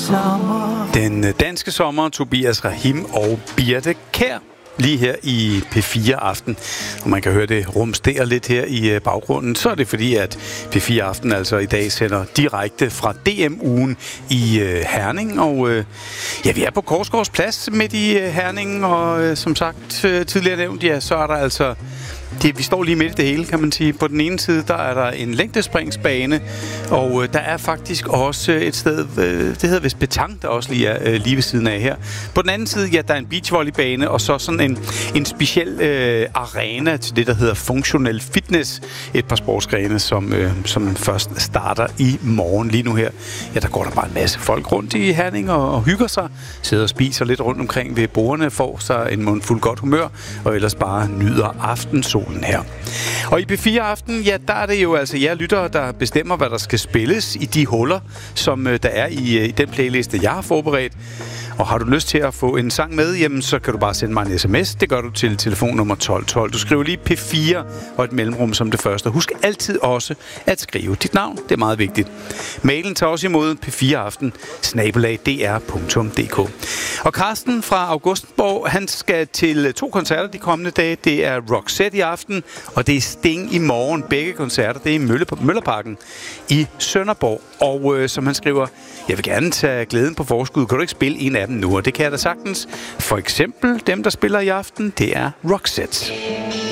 sommer. Den danske sommer, Tobias Rahim og Birthe Kjær. Lige her i P4 Aften, og man kan høre det rumstere lidt her i baggrunden, så er det fordi, at P4 Aften altså i dag sender direkte fra DM-ugen i Herning, og ja, vi er på Korsgaards Plads midt i Herning, og som sagt tidligere nævnt, ja, så er der altså vi står lige midt i det hele, kan man sige. På den ene side, der er der en længdespringsbane, og der er faktisk også et sted, det hedder vist Petang, der også lige er lige ved siden af her. På den anden side, ja, der er en beachvolleybane, og så sådan en speciel arena til det, der hedder Functional Fitness. Et par sportsgrene, som først starter i morgen. Lige nu her, ja, der går der bare en masse folk rundt i Herning og hygger sig, sidder og spiser lidt rundt omkring ved bordene, får sig en mundfuld godt humør, og ellers bare nyder aftensolen her. Og i P4 Aften, ja, der er det jo altså jer lyttere, der bestemmer, hvad der skal spilles i de huller, som der er i den playliste, jeg har forberedt. Og har du lyst til at få en sang med, jamen så kan du bare sende mig en sms. Det gør du til telefonnummer 1212. Du skriver lige P4 og et mellemrum som det første. Husk altid også at skrive dit navn. Det er meget vigtigt. Mailen tager også imod p4aften@dr.dk. Og Carsten fra Augustenborg, han skal til 2 koncerter de kommende dage. Det er Roxette i aften, og det er Sting i morgen. Begge koncerter, det er i Møllerparken i Sønderborg. Og som han skriver, jeg vil gerne tage glæden på forskud. Kan du ikke spille en af dem nu? Og det kan jeg da sagtens. For eksempel dem, der spiller i aften, det er Roxette.